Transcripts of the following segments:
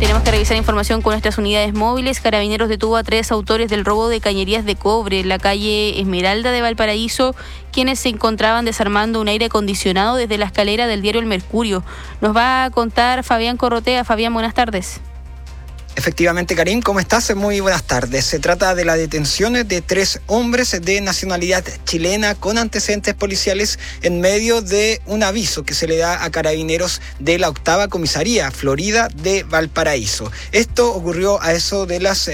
Tenemos que revisar información con nuestras unidades móviles. Carabineros detuvo a 3 autores del robo de cañerías de cobre en la calle Esmeralda de Valparaíso, quienes se encontraban desarmando un aire acondicionado desde la escalera del diario El Mercurio. Nos va a contar Fabián Corrotea. Fabián, buenas tardes. Efectivamente, Karim, ¿cómo estás? Muy buenas tardes. Se trata de la detención de 3 hombres de nacionalidad chilena con antecedentes policiales en medio de un aviso que se le da a carabineros de la 8ª Comisaría Florida de Valparaíso. Esto ocurrió a eso de las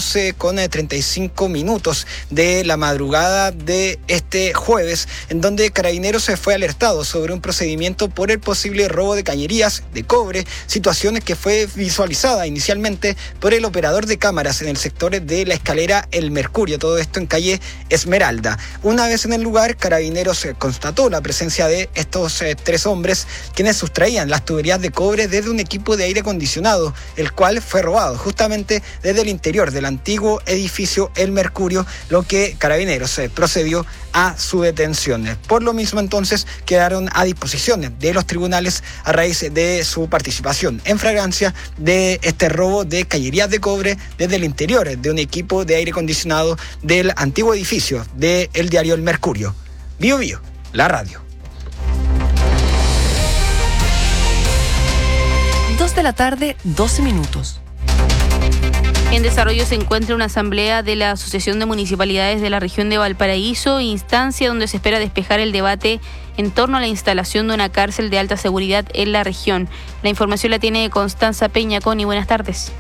12:35 de la madrugada de este jueves, en donde Carabineros se fue alertado sobre un procedimiento por el posible robo de cañerías de cobre, situaciones que fue visualizada inicialmente por el operador de cámaras en el sector de la escalera El Mercurio, todo esto en calle Esmeralda. Una vez en el lugar, Carabineros constató la presencia de estos 3 hombres, quienes sustraían las tuberías de cobre desde un equipo de aire acondicionado, el cual fue robado justamente desde el interior del antiguo edificio El Mercurio, lo que Carabineros procedió a su detención. Por lo mismo, entonces, quedaron a disposición de los tribunales a raíz de su participación en flagrancia de este robo de cañerías de cobre desde el interior de un equipo de aire acondicionado del antiguo edificio del diario El Mercurio. Bio Bio, la radio. 2 de la tarde, 12 minutos. En desarrollo se encuentra una asamblea de la Asociación de Municipalidades de la región de Valparaíso, instancia donde se espera despejar el debate en torno a la instalación de una cárcel de alta seguridad en la región. La información la tiene Constanza Peña. Connie, buenas tardes.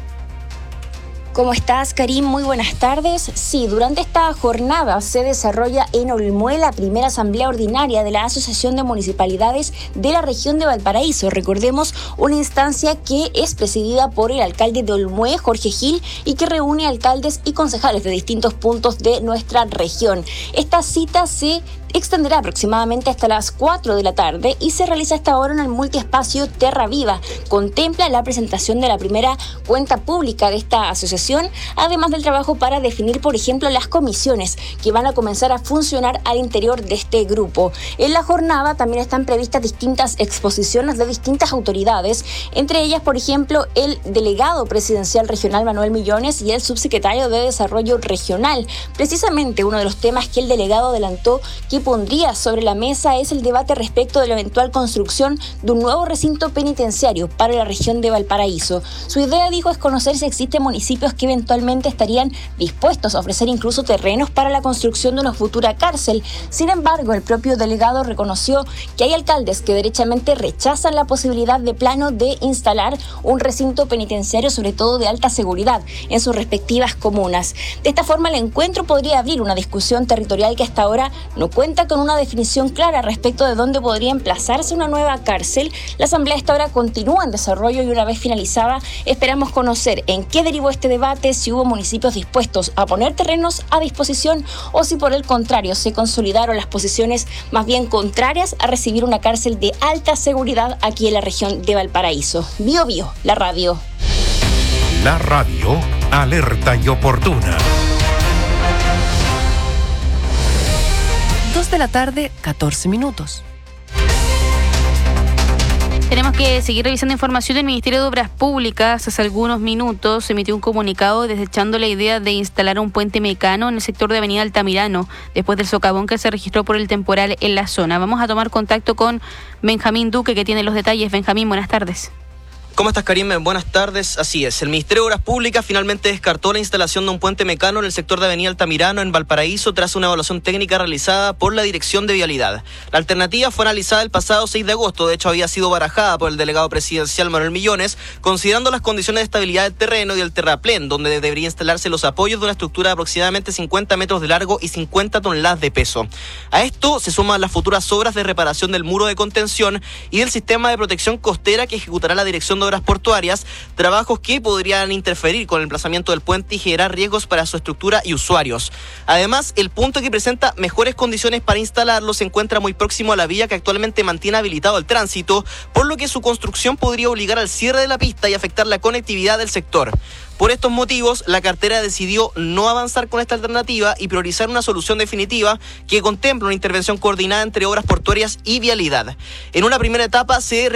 ¿Cómo estás, Karim? Muy buenas tardes. Sí, durante esta jornada se desarrolla en Olmué la primera asamblea ordinaria de la Asociación de Municipalidades de la región de Valparaíso. Recordemos, una instancia que es presidida por el alcalde de Olmué, Jorge Gil, y que reúne alcaldes y concejales de distintos puntos de nuestra región. Esta cita se extenderá aproximadamente hasta las 4 de la tarde y se realiza hasta ahora en el multiespacio Terra Viva. Contempla la presentación de la primera cuenta pública de esta asociación, además del trabajo para definir, por ejemplo, las comisiones que van a comenzar a funcionar al interior de este grupo. En la jornada también están previstas distintas exposiciones de distintas autoridades, entre ellas, por ejemplo, el delegado presidencial regional Manuel Millones y el subsecretario de Desarrollo Regional. Precisamente uno de los temas que el delegado adelantó que pondría sobre la mesa es el debate respecto de la eventual construcción de un nuevo recinto penitenciario para la región de Valparaíso. Su idea, dijo, es conocer si existen municipios que eventualmente estarían dispuestos a ofrecer incluso terrenos para la construcción de una futura cárcel. Sin embargo, el propio delegado reconoció que hay alcaldes que derechamente rechazan la posibilidad de plano de instalar un recinto penitenciario, sobre todo de alta seguridad, en sus respectivas comunas. De esta forma, el encuentro podría abrir una discusión territorial que hasta ahora no cuenta con una definición clara respecto de dónde podría emplazarse una nueva cárcel. La asamblea hasta ahora continúa en desarrollo y una vez finalizada esperamos conocer en qué derivó este debate, si hubo municipios dispuestos a poner terrenos a disposición o si por el contrario se consolidaron las posiciones más bien contrarias a recibir una cárcel de alta seguridad aquí en la región de Valparaíso. Bio Bio, la radio. La radio, alerta y oportuna. 2 de la tarde, 14 minutos. Tenemos que seguir revisando información. El Ministerio de Obras Públicas hace algunos minutos emitió un comunicado desechando la idea de instalar un puente mecano en el sector de Avenida Altamirano, después del socavón que se registró por el temporal en la zona. Vamos a tomar contacto con Benjamín Duque, que tiene los detalles. Benjamín, buenas tardes. ¿Cómo estás, Karim? Buenas tardes. Así es, el Ministerio de Obras Públicas finalmente descartó la instalación de un puente mecano en el sector de Avenida Altamirano, en Valparaíso, tras una evaluación técnica realizada por la Dirección de Vialidad. La alternativa fue analizada el pasado 6 de agosto, de hecho había sido barajada por el delegado presidencial Manuel Millones, considerando las condiciones de estabilidad del terreno y del terraplén, donde debería instalarse los apoyos de una estructura de aproximadamente 50 metros de largo y 50 toneladas de peso. A esto se suman las futuras obras de reparación del muro de contención y del sistema de protección costera que ejecutará la Dirección de Obras Portuarias, trabajos que podrían interferir con el emplazamiento del puente y generar riesgos para su estructura y usuarios. Además, el punto que presenta mejores condiciones para instalarlo se encuentra muy próximo a la vía que actualmente mantiene habilitado el tránsito, por lo que su construcción podría obligar al cierre de la pista y afectar la conectividad del sector. Por estos motivos, la cartera decidió no avanzar con esta alternativa y priorizar una solución definitiva que contempla una intervención coordinada entre obras portuarias y vialidad. En una primera etapa se